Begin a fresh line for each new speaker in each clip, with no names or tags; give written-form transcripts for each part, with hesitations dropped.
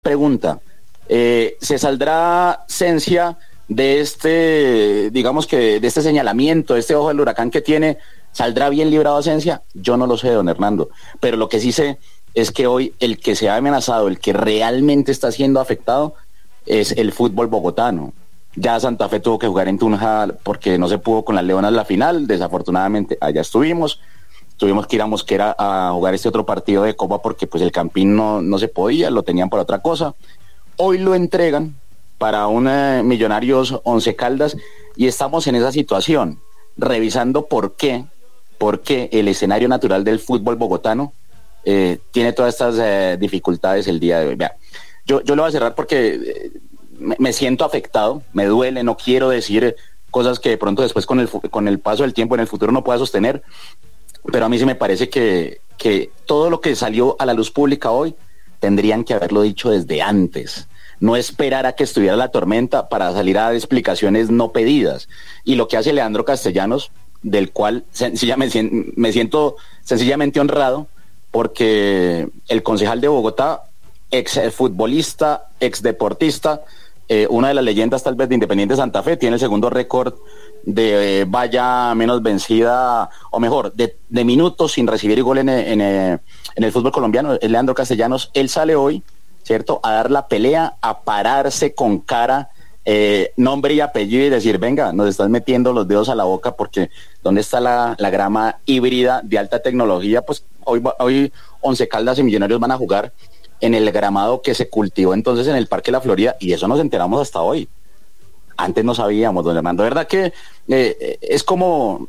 Pregunta, ¿se saldrá Cencia de digamos que de este señalamiento, de este ojo del huracán que tiene? ¿Saldrá bien librado Cencia? Yo no lo sé, don Hernando, pero lo que sí sé es que hoy el que se ha amenazado, el que realmente está siendo afectado, es el fútbol bogotano. Ya Santa Fe tuvo que jugar en Tunja porque no se pudo con las Leonas la final, desafortunadamente allá tuvimos que ir a Mosquera a jugar este otro partido de Copa porque pues el Campín no se podía, lo tenían para otra cosa. Hoy lo entregan para un Millonarios Once Caldas y estamos en esa situación, revisando por qué el escenario natural del fútbol bogotano tiene todas estas dificultades el día de hoy. Vea, yo lo voy a cerrar porque me siento afectado, me duele, no quiero decir cosas que de pronto después con el paso del tiempo en el futuro no pueda sostener, pero a mí sí me parece que todo lo que salió a la luz pública hoy tendrían que haberlo dicho desde antes, no esperar a que estuviera la tormenta para salir a dar explicaciones no pedidas. Y lo que hace Leandro Castellanos, del cual me siento sencillamente honrado, porque el concejal de Bogotá, ex futbolista, ex deportista, una de las leyendas tal vez de Independiente Santa Fe, tiene el segundo récord de valla menos vencida, o mejor, de minutos sin recibir gol en el fútbol colombiano, es Leandro Castellanos. Él sale hoy, ¿cierto?, a dar la pelea, a pararse con cara, nombre y apellido y decir, venga, nos estás metiendo los dedos a la boca porque ¿dónde está la grama híbrida de alta tecnología? Pues hoy Once Caldas y Millonarios van a jugar en el gramado que se cultivó entonces en el Parque La Florida, y eso nos enteramos hasta hoy. Antes no sabíamos, don Hernando. ¿Verdad que es como,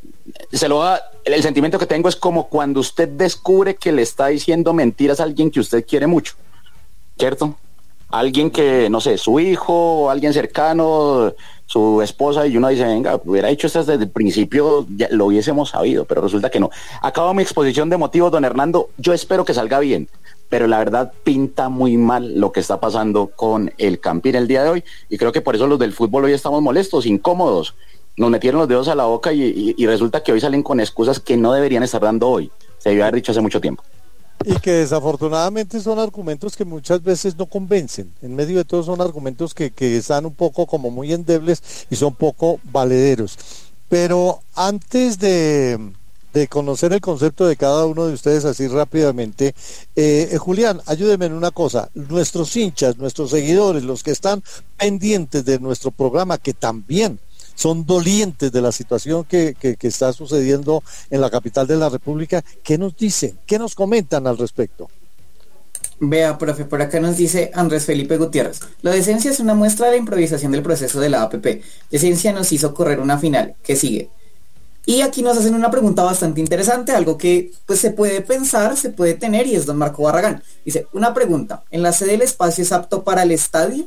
el sentimiento que tengo es como cuando usted descubre que le está diciendo mentiras a alguien que usted quiere mucho, ¿cierto? Alguien que, no sé, su hijo, alguien cercano, su esposa, y uno dice, venga, hubiera hecho esto desde el principio, ya lo hubiésemos sabido, pero resulta que no. Acabo mi exposición de motivos, don Hernando. Yo espero que salga bien, pero la verdad pinta muy mal lo que está pasando con el Campín el día de hoy, y creo que por eso los del fútbol hoy estamos molestos, incómodos. Nos metieron los dedos a la boca y resulta que hoy salen con excusas que no deberían estar dando hoy. Se debió haber dicho hace mucho tiempo.
Y que desafortunadamente son argumentos que muchas veces no convencen. En medio de todo son argumentos que están un poco como muy endebles y son poco valederos. Pero antes de conocer el concepto de cada uno de ustedes así rápidamente, Julián, ayúdeme en una cosa. Nuestros hinchas, nuestros seguidores, los que están pendientes de nuestro programa, que también son dolientes de la situación que está sucediendo en la capital de la República, ¿qué nos dicen? ¿Qué nos comentan al respecto?
Vea, profe, por acá nos dice Andrés Felipe Gutiérrez: lo de Esencia es una muestra de la improvisación del proceso de la APP. Esencia nos hizo correr una final. ¿Qué sigue? Y aquí nos hacen una pregunta bastante interesante, algo que pues se puede pensar, se puede tener, y es don Marco Barragán. Dice, una pregunta: ¿en la sede el espacio es apto para el estadio?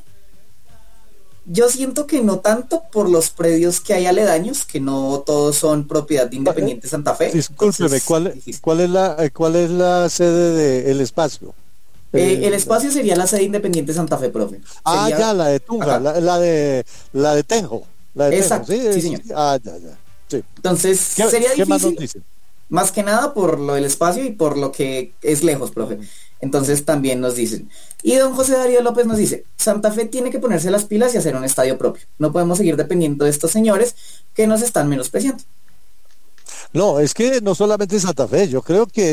Yo siento que no tanto, por los predios que hay aledaños, que no todos son propiedad de Independiente Santa Fe.
Discúlpeme, ¿cuál es la sede del espacio?
El espacio sería la sede de Independiente Santa Fe, profe. Sería...
ya, la de Tunja, la de Tenjo.
Exacto,
Tenjo,
sí, señor.
Ya. Sí.
Entonces, sería difícil.
¿Qué más nos dicen?
Más que nada por lo del espacio y por lo que es lejos, profe. Entonces también nos dicen. Y don José Darío López nos dice, Santa Fe tiene que ponerse las pilas y hacer un estadio propio. No podemos seguir dependiendo de estos señores que nos están menospreciando.
No, es que no solamente Santa Fe, yo creo que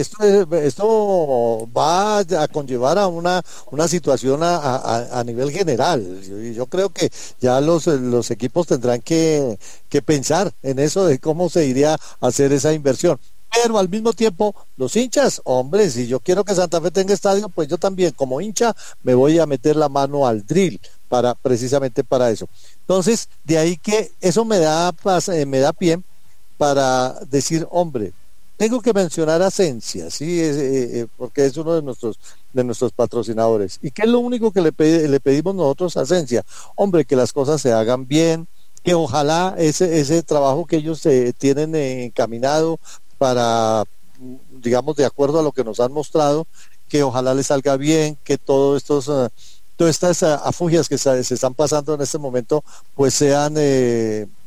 esto va a conllevar a una situación a nivel general. Yo creo que ya los equipos tendrán que pensar en eso de cómo se iría a hacer esa inversión. Pero al mismo tiempo, los hinchas, hombre, si yo quiero que Santa Fe tenga estadio, pues yo también como hincha me voy a meter la mano al drill precisamente para eso. Entonces, de ahí que eso me da pie para decir, hombre, tengo que mencionar a Esencia, ¿sí? Porque es uno de nuestros patrocinadores. ¿Y qué es lo único que le pedimos nosotros a Esencia? Hombre, que las cosas se hagan bien, que ojalá ese trabajo que ellos tienen encaminado para, digamos, de acuerdo a lo que nos han mostrado, que ojalá les salga bien, que todas estas afugias que se están pasando en este momento, pues sean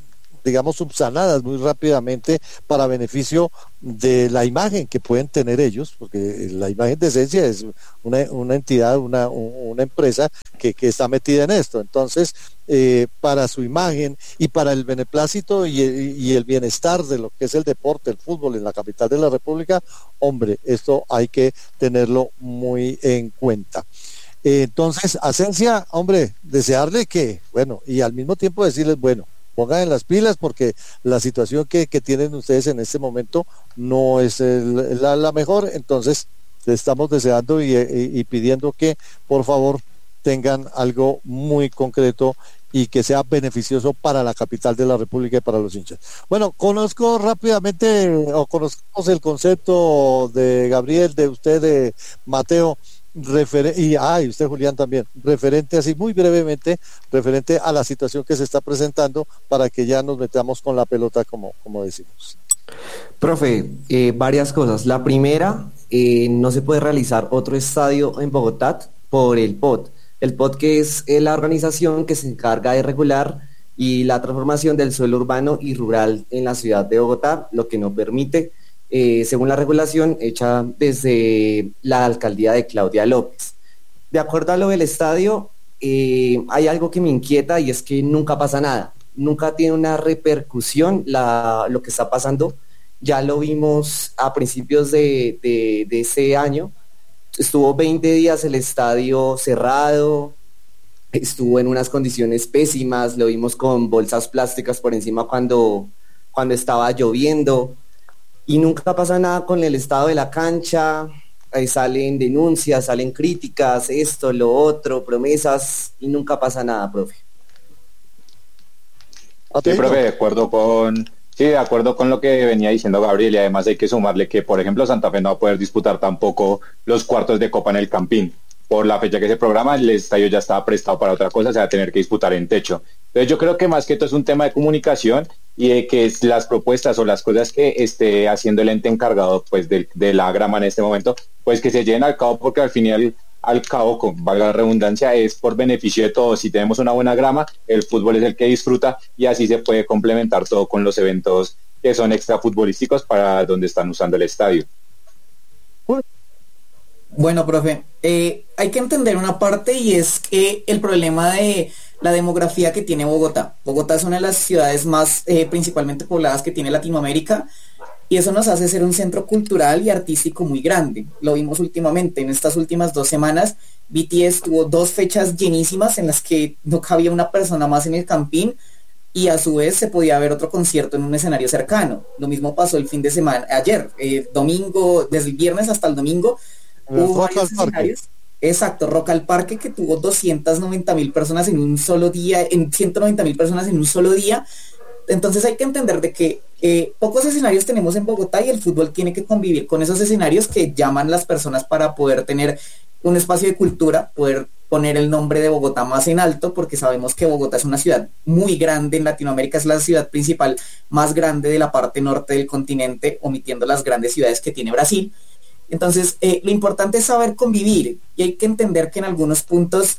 digamos, subsanadas muy rápidamente para beneficio de la imagen que pueden tener ellos, porque la imagen de Esencia es una entidad, una empresa que está metida en esto. Entonces, para su imagen y para el beneplácito y el bienestar de lo que es el deporte, el fútbol en la capital de la República, hombre, esto hay que tenerlo muy en cuenta. Entonces, Asencia, hombre, desearle que, bueno, y al mismo tiempo decirles, bueno, pongan en las pilas porque la situación que tienen ustedes en este momento no es la mejor. Entonces le estamos deseando y pidiendo que por favor tengan algo muy concreto y que sea beneficioso para la capital de la República y para los hinchas. Bueno, conozco rápidamente o conocemos el concepto de Gabriel, de usted, de Mateo, y usted, Julián, también, referente así muy brevemente, referente a la situación que se está presentando para que ya nos metamos con la pelota como decimos.
Profe, varias cosas. La primera, no se puede realizar otro estadio en Bogotá por el POT. El POT, que es la organización que se encarga de regular y la transformación del suelo urbano y rural en la ciudad de Bogotá, lo que no permite, según la regulación hecha desde la alcaldía de Claudia López. De acuerdo a lo del estadio, hay algo que me inquieta y es que nunca pasa nada, nunca tiene una repercusión lo que está pasando. Ya lo vimos a principios de ese año, estuvo 20 días el estadio cerrado, estuvo en unas condiciones pésimas, lo vimos con bolsas plásticas por encima cuando estaba lloviendo. Y nunca pasa nada con el estado de la cancha, salen denuncias, salen críticas, esto, lo otro, promesas, y nunca pasa nada, profe.
Sí, profe, de acuerdo con lo que venía diciendo Gabriel, y además hay que sumarle que, por ejemplo, Santa Fe no va a poder disputar tampoco los cuartos de Copa en el Campín. Por la fecha que se programa, el estadio ya estaba prestado para otra cosa, se va a tener que disputar en techo. Entonces yo creo que más que todo es un tema de comunicación y de que las propuestas o las cosas que esté haciendo el ente encargado pues de la grama en este momento, pues que se lleven al cabo, porque al final al cabo, con valga la redundancia, es por beneficio de todos. Si tenemos una buena grama, el fútbol es el que disfruta y así se puede complementar todo con los eventos que son extrafutbolísticos para donde están usando el estadio.
Bueno, profe, hay que entender una parte, y es que el problema de la demografía que tiene Bogotá. Bogotá es una de las ciudades más principalmente pobladas que tiene Latinoamérica, y eso nos hace ser un centro cultural y artístico muy grande. Lo vimos últimamente, en estas últimas 2 semanas, BTS tuvo 2 fechas llenísimas en las que no cabía una persona más en el Campín, y a su vez se podía ver otro concierto en un escenario cercano. Lo mismo pasó el fin de semana, ayer, domingo, desde el viernes hasta el domingo, hubo varios escenarios. Exacto, Rock al Parque, que tuvo 290.000 personas en un solo día, 190.000 personas en un solo día. Entonces hay que entender de que pocos escenarios tenemos en Bogotá, y el fútbol tiene que convivir con esos escenarios que llaman las personas para poder tener un espacio de cultura, poder poner el nombre de Bogotá más en alto, porque sabemos que Bogotá es una ciudad muy grande en Latinoamérica, es la ciudad principal más grande de la parte norte del continente, omitiendo las grandes ciudades que tiene Brasil. Entonces, lo importante es saber convivir, y hay que entender que en algunos puntos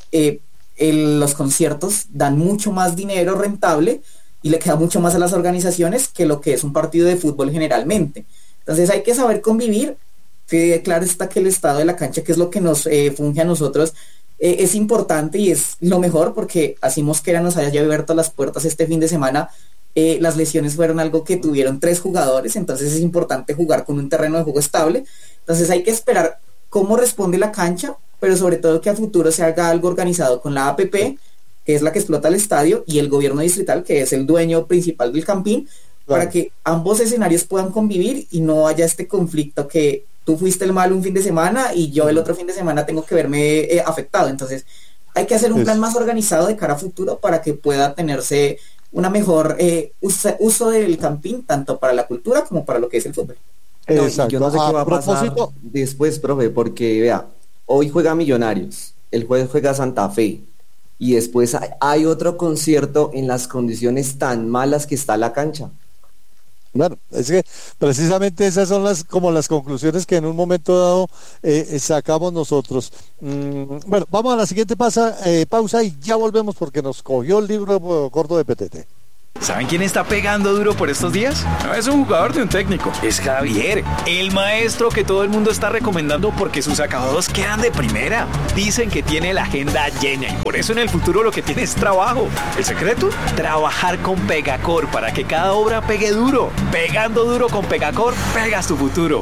los conciertos dan mucho más dinero rentable y le queda mucho más a las organizaciones que lo que es un partido de fútbol generalmente. Entonces hay que saber convivir, que claro está que el estado de la cancha, que es lo que nos funge a nosotros, es importante y es lo mejor, porque así Mosquera nos haya abierto las puertas este fin de semana. Las lesiones fueron algo que tuvieron 3 jugadores, entonces es importante jugar con un terreno de juego estable. Entonces hay que esperar cómo responde la cancha, pero sobre todo que a futuro se haga algo organizado con la APP, que es la que explota el estadio, y el gobierno distrital, que es el dueño principal del Campín, claro, para que ambos escenarios puedan convivir y no haya este conflicto que tú fuiste el malo un fin de semana y yo el otro fin de semana tengo que verme afectado. Entonces hay que hacer un plan más organizado de cara a futuro para que pueda tenerse una mejor uso del Campín, tanto para la cultura como para lo que es el fútbol.
No, yo no sé qué va a pasar después, profe, porque vea, hoy juega Millonarios, el jueves juega Santa Fe, y después hay otro concierto en las condiciones tan malas que está la cancha.
Bueno, es que precisamente esas son las conclusiones que en un momento dado sacamos nosotros. Bueno, vamos a la siguiente pausa y ya volvemos, porque nos cogió el libro corto de PTT.
¿Saben quién está pegando duro por estos días? No es un jugador de un técnico, es Javier, el maestro que todo el mundo está recomendando porque sus acabados quedan de primera. Dicen que tiene la agenda llena y por eso en el futuro lo que tiene es trabajo. ¿El secreto? Trabajar con Pegacor para que cada obra pegue duro. Pegando duro con Pegacor, pegas tu futuro.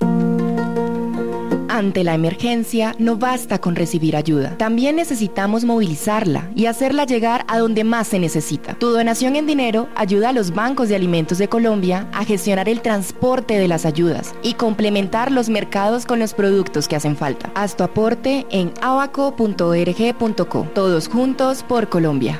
Ante la emergencia, no basta con recibir ayuda. También necesitamos movilizarla y hacerla llegar a donde más se necesita. Tu donación en dinero ayuda a los bancos de alimentos de Colombia a gestionar el transporte de las ayudas y complementar los mercados con los productos que hacen falta. Haz tu aporte en abaco.org.co. Todos juntos por Colombia.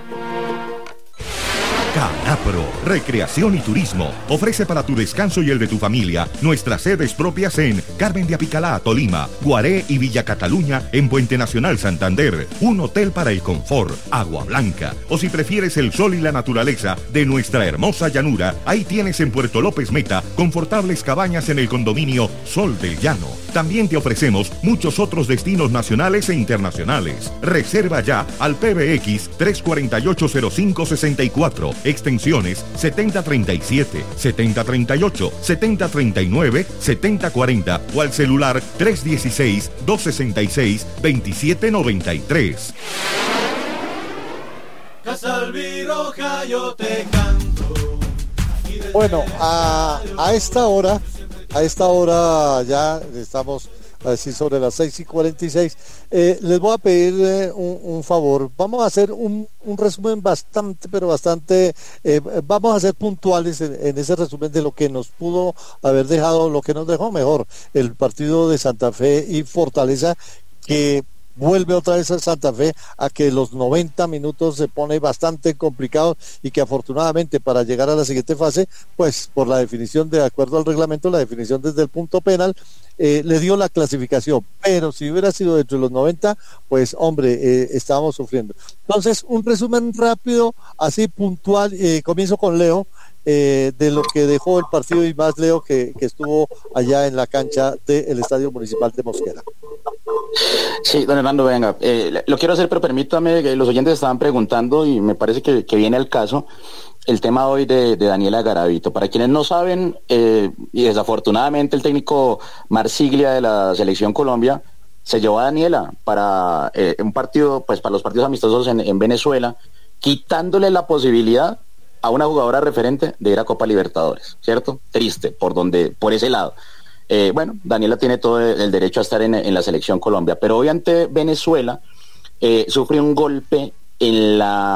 Canapro, Recreación y Turismo, ofrece para tu descanso y el de tu familia nuestras sedes propias en Carmen de Apicalá, Tolima, Guaré y Villa Cataluña en Puente Nacional, Santander, un hotel para el confort, agua blanca, o si prefieres el sol y la naturaleza de nuestra hermosa llanura, ahí tienes en Puerto López Meta confortables cabañas en el condominio Sol del Llano. También te ofrecemos muchos otros destinos nacionales e internacionales. Reserva ya al PBX 3480564, extensiones 7037, 7038, 7039, 7040 o al celular 316-266-2793.
Casalviroja, yo te canto.
Bueno, a esta hora ya estamos así sobre las 6:46. Les voy a pedir un favor. Vamos a hacer un resumen bastante vamos a ser puntuales en ese resumen de lo que nos pudo haber dejado, lo que nos dejó mejor el partido de Santa Fe y Fortaleza, que vuelve otra vez a Santa Fe a que los 90 minutos se pone bastante complicado y que afortunadamente para llegar a la siguiente fase, pues por la definición de acuerdo al reglamento, la definición desde el punto penal, le dio la clasificación, pero si hubiera sido dentro de los 90, pues hombre, estábamos sufriendo. Entonces, un resumen rápido, así puntual, comienzo con Leo, de lo que dejó el partido y más Leo que estuvo allá en la cancha del Estadio Municipal de Mosquera.
Sí, don Hernando, venga, lo quiero hacer, pero permítame, que los oyentes estaban preguntando y me parece que viene al caso el tema hoy de Daniela Garavito. Para quienes no saben, y desafortunadamente el técnico Marsiglia de la Selección Colombia se llevó a Daniela para un partido, pues para los partidos amistosos en Venezuela, quitándole la posibilidad a una jugadora referente de ir a Copa Libertadores, ¿cierto? Triste, por ese lado. Bueno, Daniela tiene todo el derecho a estar en la Selección Colombia, pero hoy ante Venezuela sufre un golpe en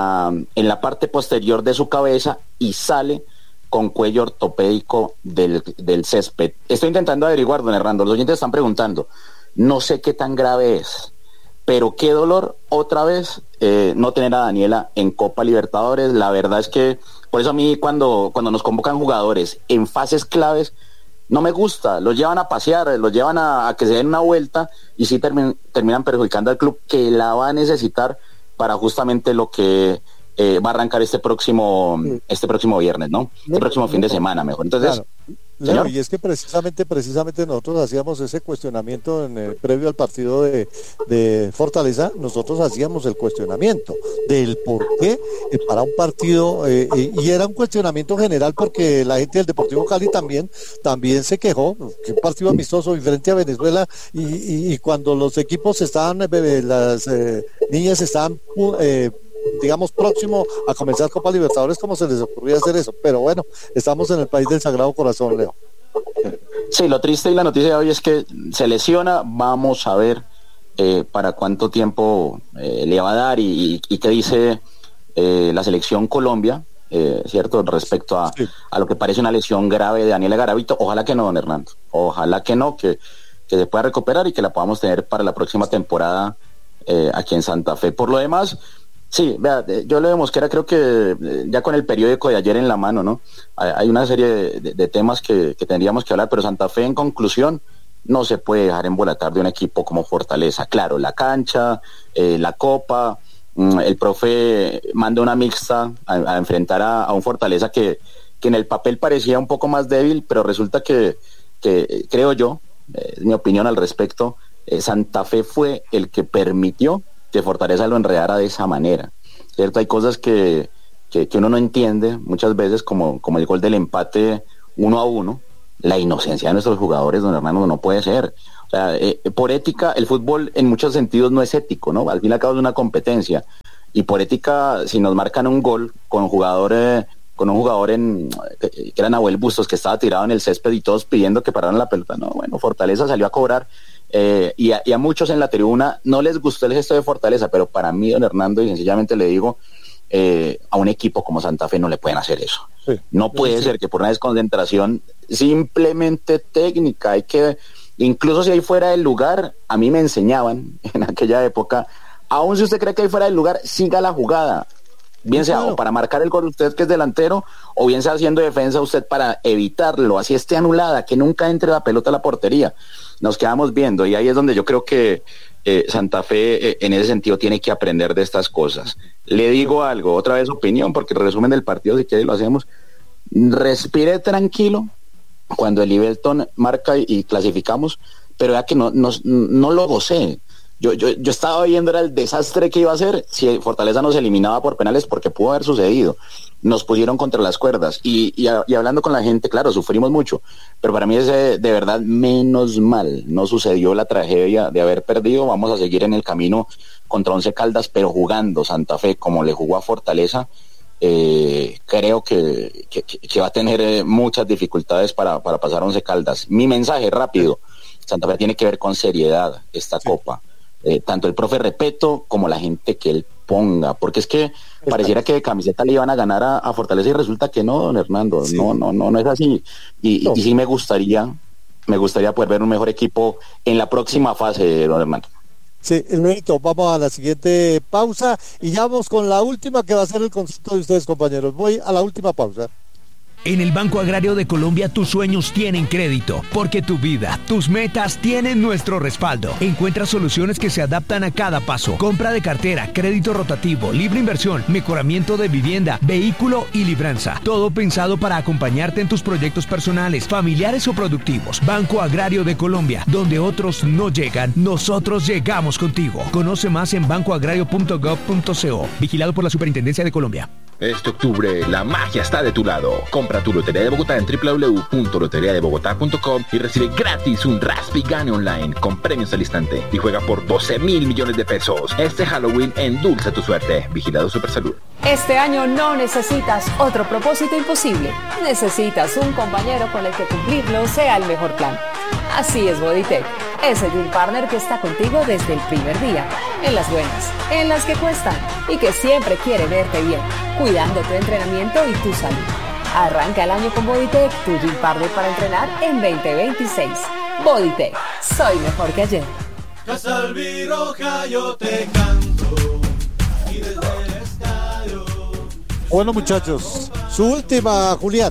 la parte posterior de su cabeza y sale con cuello ortopédico del césped. Estoy intentando averiguar, don Hernando, los oyentes están preguntando, no sé qué tan grave es, pero qué dolor otra vez no tener a Daniela en Copa Libertadores. La verdad es que por eso a mí cuando nos convocan jugadores en fases claves no me gusta, los llevan a pasear, los llevan a que se den una vuelta y sí terminan perjudicando al club que la va a necesitar para justamente lo que va a arrancar este próximo viernes, ¿no? Este próximo fin de semana, mejor. Entonces,
claro, y es que precisamente nosotros hacíamos ese cuestionamiento en el previo al partido de Fortaleza. Nosotros hacíamos el cuestionamiento del por qué para un partido, y era un cuestionamiento general porque la gente del Deportivo Cali también se quejó, que un partido amistoso diferente a Venezuela, y cuando los equipos estaban, las niñas estaban digamos próximo a comenzar Copa Libertadores, ¿cómo se les ocurría hacer eso? Pero bueno, estamos en el país del Sagrado Corazón, Leo.
Sí, lo triste y la noticia de hoy es que se lesiona. Vamos a ver para cuánto tiempo le va a dar y qué dice la Selección Colombia, ¿cierto? Respecto a lo que parece una lesión grave de Daniela Garavito. Ojalá que no, don Hernando. Ojalá que no, que se pueda recuperar y que la podamos tener para la próxima temporada aquí en Santa Fe. Por lo demás, sí, vea, yo lo de Mosquera creo que ya con el periódico de ayer en la mano, ¿no? Hay una serie de temas que tendríamos que hablar, pero Santa Fe, en conclusión, no se puede dejar embolatar de un equipo como Fortaleza. Claro, la cancha, la copa, el profe manda una mixta a enfrentar a un Fortaleza que en el papel parecía un poco más débil, pero resulta que creo yo, mi opinión al respecto, Santa Fe fue el que permitió que Fortaleza lo enredara de esa manera, ¿cierto? Hay cosas que que uno no entiende muchas veces, como el gol del empate 1-1, la inocencia de nuestros jugadores, don Hernando, no puede ser. O sea, por ética, el fútbol en muchos sentidos no es ético, ¿no? Al fin y al cabo es una competencia. Y por ética, si nos marcan un gol con un jugador que era Nahuel Bustos, que estaba tirado en el césped y todos pidiendo que pararan la pelota, no, bueno, Fortaleza salió a cobrar. Y a muchos en la tribuna no les gustó el gesto de Fortaleza, pero para mí, don Hernando, y sencillamente le digo, a un equipo como Santa Fe no le pueden hacer eso. Sí, no puede ser que por una desconcentración simplemente técnica, incluso si hay fuera del lugar, a mí me enseñaban en aquella época, aún si usted cree que hay fuera del lugar, siga la jugada, bien sea o para marcar el gol usted que es delantero, o bien sea haciendo defensa usted para evitarlo, así esté anulada, que nunca entre la pelota a la portería. Nos quedamos viendo, y ahí es donde yo creo que Santa Fe en ese sentido tiene que aprender de estas cosas. Le digo algo, otra vez opinión, porque el resumen del partido, si quiere lo hacemos. Respire tranquilo cuando el Liverpool marca y clasificamos, pero ya que no lo gocé. Yo estaba viendo era el desastre que iba a ser si Fortaleza nos eliminaba por penales, porque pudo haber sucedido. Nos pusieron contra las cuerdas y hablando con la gente, claro, sufrimos mucho, pero para mí es de verdad menos mal. No sucedió la tragedia de haber perdido. Vamos a seguir en el camino contra Once Caldas, pero jugando Santa Fe como le jugó a Fortaleza, creo que va a tener muchas dificultades para pasar a Once Caldas. Mi mensaje rápido: Santa Fe tiene que ver con seriedad esta copa. Tanto el profe Repeto como la gente que él ponga, porque es que pareciera que de camiseta le iban a ganar a Fortaleza y resulta que no, don Hernando. Sí. No es así. Y sí me gustaría poder ver un mejor equipo en la próxima fase, don Hernando.
Sí, Luisito, vamos a la siguiente pausa y ya vamos con la última, que va a ser el concepto de ustedes, compañeros. Voy a la última pausa.
En el Banco Agrario de Colombia tus sueños tienen crédito, porque tu vida, tus metas tienen nuestro respaldo. Encuentra soluciones que se adaptan a cada paso. Compra de cartera, crédito rotativo, libre inversión, mejoramiento de vivienda, vehículo y libranza. Todo pensado para acompañarte en tus proyectos personales, familiares o productivos. Banco Agrario de Colombia, donde otros no llegan, nosotros llegamos contigo. Conoce más en bancoagrario.gov.co. Vigilado por la Superintendencia de Colombia.
Este octubre, la magia está de tu lado. Compra tu Lotería de Bogotá en www.loteriadebogotá.com y recibe gratis un Raspi Gane Online con premios al instante. Y juega por 12.000 millones de pesos. Este Halloween endulza tu suerte. Vigilado Supersalud.
Este año no necesitas otro propósito imposible. Necesitas un compañero con el que cumplirlo sea el mejor plan. Así es Bodytech, ese gym partner que está contigo desde el primer día, en las buenas, en las que cuestan y que siempre quiere verte bien, cuidando tu entrenamiento y tu salud. Arranca el año con Bodytech, tu gym partner para entrenar en 2026. Bodytech, soy mejor que ayer.
Casa Albiroja yo te canto y desde el estadio.
Bueno, muchachos, su última, Julián.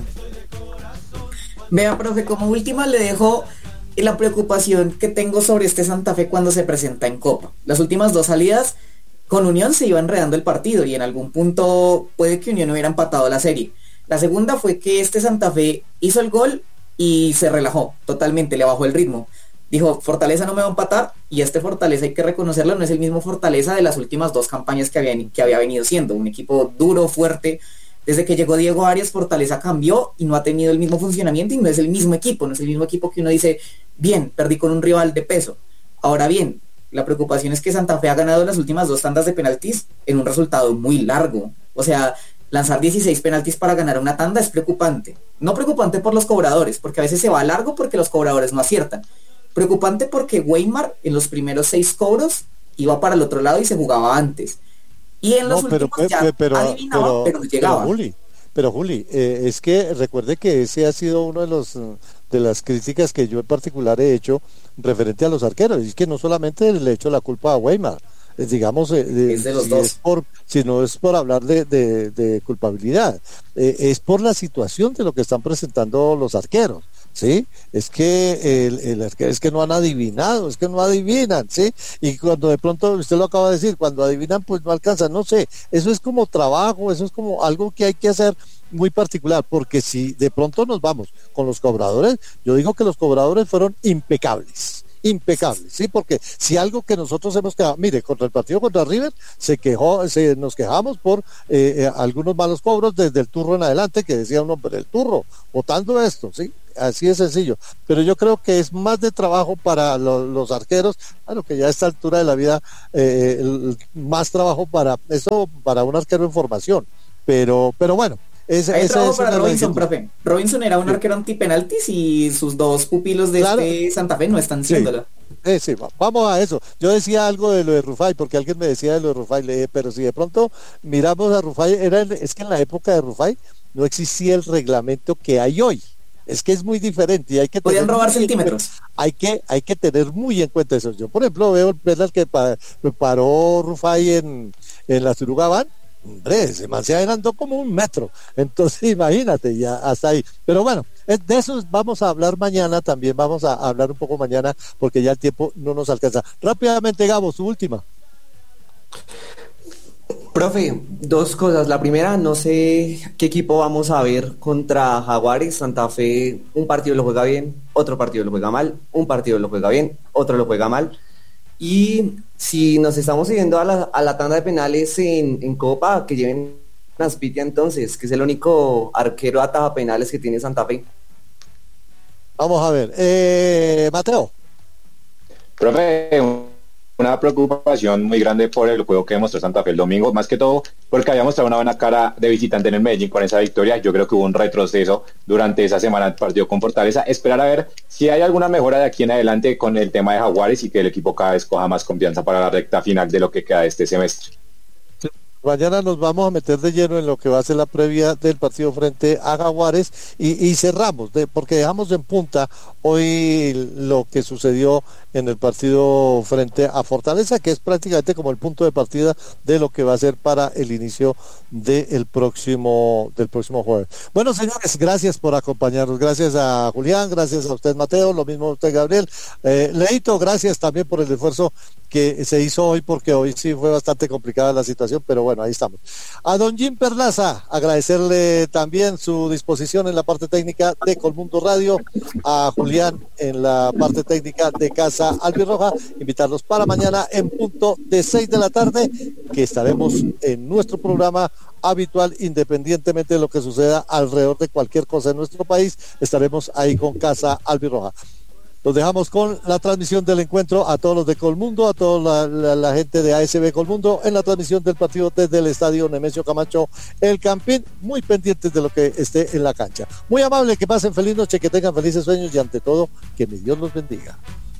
Vea, profe, como última le dejo la preocupación que tengo sobre este Santa Fe cuando se presenta en Copa. Las últimas dos salidas con Unión se iba enredando el partido y en algún punto puede que Unión hubiera empatado la serie. La segunda fue que este Santa Fe hizo el gol y se relajó totalmente, le bajó el ritmo. Dijo, Fortaleza no me va a empatar, y este Fortaleza, hay que reconocerlo, no es el mismo Fortaleza de las últimas dos campañas que había venido siendo. Un equipo duro, fuerte. Desde que llegó Diego Arias, Fortaleza cambió y no ha tenido el mismo funcionamiento y no es el mismo equipo, que uno dice, bien, perdí con un rival de peso. Ahora bien, la preocupación es que Santa Fe ha ganado las últimas dos tandas de penaltis en un resultado muy largo. O sea, lanzar 16 penaltis para ganar una tanda es preocupante. No preocupante por los cobradores, porque a veces se va largo porque los cobradores no aciertan. Preocupante porque Weimar en los primeros 6 cobros iba para el otro lado y se jugaba antes. Y en los últimos adivinaba, pero llegaba.
Pero Juli, es que recuerde que ese ha sido uno de las críticas que yo en particular he hecho referente a los arqueros. Y es que no solamente le he hecho la culpa a Weimar, digamos,
es de los dos.
Si no es por hablar de culpabilidad, es por la situación de lo que están presentando los arqueros. ¿Sí? Es que es que no han adivinado, es que no adivinan, ¿sí? Y cuando de pronto, usted lo acaba de decir, cuando adivinan pues no alcanzan, no sé, eso es como trabajo, eso es como algo que hay que hacer muy particular, porque si de pronto nos vamos con los cobradores, yo digo que los cobradores fueron impecables, impecable, ¿sí? Porque si algo que nosotros hemos quedado, mire, contra el partido contra River, nos quejamos por algunos malos cobros desde el turro en adelante, que decía uno, pero el turro, votando esto, ¿sí? Así de sencillo, pero yo creo que es más de trabajo para los arqueros, claro que ya a esta altura de la vida, más trabajo para eso, para un arquero en formación, pero bueno.
Hay trabajo para Robinson, profe. Robinson era un arquero antipenaltis y sus dos pupilos de Santa Fe no están siéndolo.
Sí, vamos a eso. Yo decía algo de lo de Rufai, porque alguien me decía de lo de Rufai, le dije, pero si de pronto miramos a Rufai, es que en la época de Rufai no existía el reglamento que hay hoy. Es que es muy diferente y hay que
podían robar centímetros.
Hay que tener muy en cuenta eso. Yo, por ejemplo, veo el penal que paró Rufai en la Surugabán. Hombre, se me adelantó como 1 metro. Entonces, imagínate, ya hasta ahí. Pero bueno, de eso vamos a hablar mañana también. Vamos a hablar un poco mañana porque ya el tiempo no nos alcanza. Rápidamente, Gabo, su última.
Profe, 2 cosas. La primera, no sé qué equipo vamos a ver contra Jaguares. Santa Fe, un partido lo juega bien, otro partido lo juega mal, un partido lo juega bien, otro lo juega mal. Y si nos estamos siguiendo a la tanda de penales en Copa, que lleven a Aspitia entonces, que es el único arquero ataja penales que tiene Santa Fe.
Vamos a ver, Mateo.
Profe, una preocupación muy grande por el juego que demostró Santa Fe el domingo, más que todo porque había mostrado una buena cara de visitante en el Medellín con esa victoria. Yo creo que hubo un retroceso durante esa semana del partido con Fortaleza. Esperar a ver si hay alguna mejora de aquí en adelante con el tema de Jaguares y que el equipo cada vez coja más confianza para la recta final de lo que queda de este semestre.
Mañana nos vamos a meter de lleno en lo que va a ser la previa del partido frente a Jaguares y cerramos, porque dejamos en punta hoy lo que sucedió en el partido frente a Fortaleza, que es prácticamente como el punto de partida de lo que va a ser para el inicio del próximo jueves. Bueno, señores, gracias por acompañarnos, gracias a Julián, gracias a usted, Mateo, lo mismo a usted, Gabriel. Leito, gracias también por el esfuerzo que se hizo hoy, porque hoy sí fue bastante complicada la situación, pero bueno, ahí estamos. A don Jim Perlaza, agradecerle también su disposición en la parte técnica de Colmundo Radio, a Julián en la parte técnica de Casa Albirroja, invitarlos para mañana en punto de 6 de la tarde, que estaremos en nuestro programa habitual, independientemente de lo que suceda alrededor de cualquier cosa en nuestro país, estaremos ahí con Casa Albirroja. Los dejamos con la transmisión del encuentro a todos los de Colmundo, a toda la gente de ASB Colmundo en la transmisión del partido desde el estadio Nemesio Camacho, el Campín, muy pendientes de lo que esté en la cancha. Muy amable, que pasen feliz noche, que tengan felices sueños y ante todo, que mi Dios los bendiga.